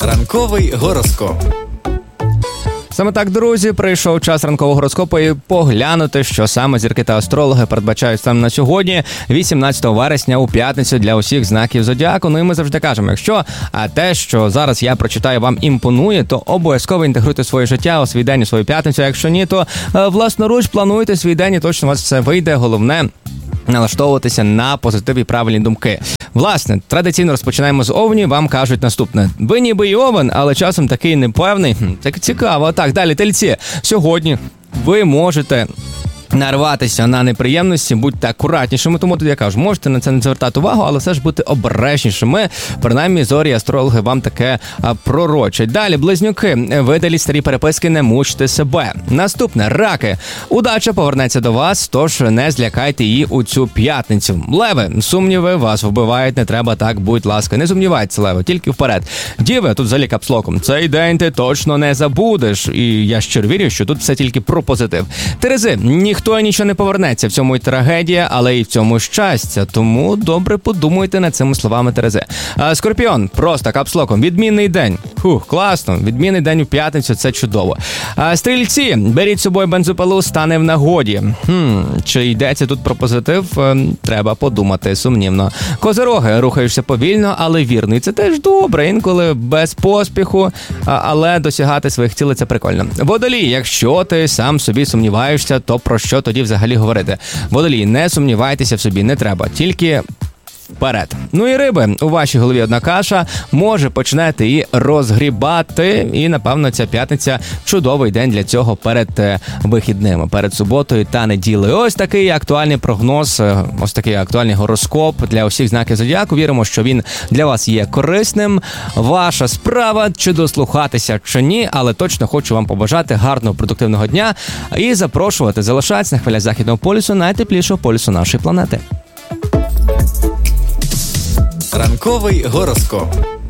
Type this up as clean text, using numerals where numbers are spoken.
Ранковий гороскоп. Саме так, друзі, прийшов час ранкового гороскопу і поглянути, що саме зірки та астрологи передбачають саме на сьогодні, 18 вересня, у п'ятницю для усіх знаків зодіаку. Ну і ми завжди кажемо, якщо те, що зараз я прочитаю, вам імпонує, то обов'язково інтегруйте своє життя у свій день, у свою п'ятницю. Якщо ні, то власноруч плануйте свій день і точно у вас все вийде. Головне – налаштовуватися на позитив і правильні думки. Власне, традиційно розпочинаємо з овнів, вам кажуть наступне. Ви ніби і овен, але часом такий непевний. Так цікаво. Так, далі, тельці. Сьогодні ви можете нарватися на неприємності, будьте акуратнішими, тому тут я кажу, можете на це не звертати увагу, але все ж бути обережнішими. Принаймні, зорі і астрологи вам таке пророчать. Далі, близнюки, видаліть старі переписки, не мучте себе. Наступне, раки. Удача повернеться до вас, тож не злякайте її у цю п'ятницю. Леви, сумніви вас вбивають, не треба так, будь ласка. Не сумнівайтеся, леви, тільки вперед. Діви, тут взагалі капслоком. Цей день ти точно не забудеш. І я щиро вірю, що тут все тільки про позитив. Терези, ніхто і нічого не повернеться. В цьому і трагедія, але і в цьому щастя. Тому добре подумайте над цими словами Терези. Скорпіон, просто капслоком. Відмінний день. Класно. Відмінний день у п'ятницю, це чудово. Стрільці, беріть з собою бензопилу, стане в нагоді. Чи йдеться тут про позитив? Треба подумати, сумнівно. Козироги, рухаєшся повільно, але вірно. І це теж добре, інколи без поспіху, але досягати своїх цілей – це прикольно. Водолій, якщо ти сам собі сумніваєшся, то про що тоді взагалі говорити? Водолій, не сумнівайтеся в собі, не треба, тільки вперед. Ну і риби, у вашій голові одна каша, може почнете її розгрібати, і, напевно, ця п'ятниця чудовий день для цього перед вихідними, перед суботою та неділею. Ось такий актуальний прогноз, ось такий актуальний гороскоп для усіх знаків зодіаку. Віримо, що він для вас є корисним. Ваша справа, чи дослухатися, чи ні, але точно хочу вам побажати гарного, продуктивного дня і запрошувати залишатися на хвилях Західного полюсу, найтеплішого полюсу нашої планети. Ранковий гороскоп.